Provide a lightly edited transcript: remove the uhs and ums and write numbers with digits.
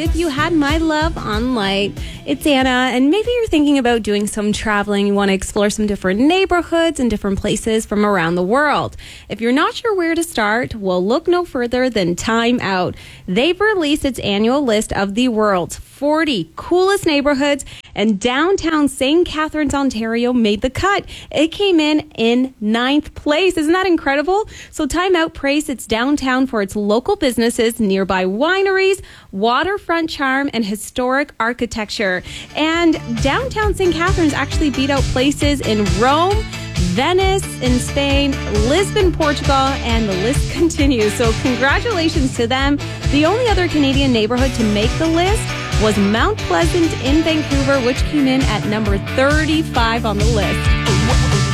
If You Had My Love on Light. It's Anna, and maybe you're thinking about doing some traveling. You want to explore some different neighborhoods and different places from around the world. If you're not sure where to start, well, look no further than Time Out. They've released its annual list of the world's 40 coolest neighborhoods, and downtown St. Catharines, Ontario made the cut. It came in ninth place. Isn't that incredible? So Time Out praised its downtown for its local businesses, nearby wineries, waterfront charm, and historic architecture. And downtown St. Catharines actually beat out places in Rome, Venice in Spain, Lisbon, Portugal, and the list continues. So congratulations to them. The only other Canadian neighborhood to make the list was Mount Pleasant in Vancouver, which came in at number 35 on the list.